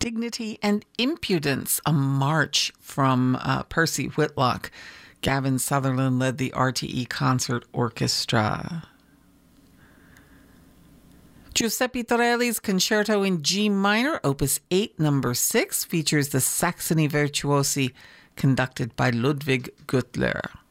Dignity and Impudence, a march from Percy Whitlock. Gavin Sutherland led the RTE Concert Orchestra. Giuseppe Torelli's Concerto in G minor, Opus 8, number 6, features the Saxony Virtuosi conducted by Ludwig Güttler.